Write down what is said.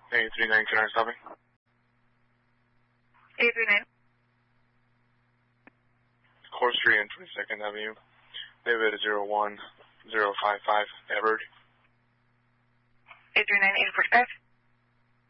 A39 Canary stopping. A39. Core Street and 22nd Avenue. David 01055 Edward. A39 845.